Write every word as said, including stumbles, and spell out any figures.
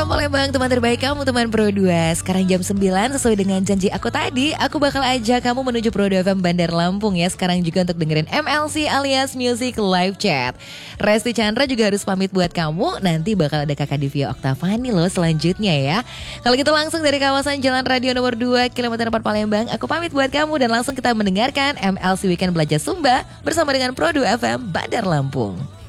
F M Palembang, teman terbaik kamu, teman Pro dua. Sekarang jam sembilan, sesuai dengan janji aku tadi, aku bakal ajak kamu menuju Pro dua F M Bandar Lampung ya. Sekarang juga untuk dengerin M L C alias Music Live Chat. Resti Chandra juga harus pamit buat kamu. Nanti bakal ada Kakak Divya Oktavani loh selanjutnya ya. Kalau gitu langsung dari kawasan Jalan Radio nomor dua, kilometer empat Palembang, aku pamit buat kamu dan langsung kita mendengarkan M L C Weekend Belajar Sumba bersama dengan Pro dua F M Bandar Lampung.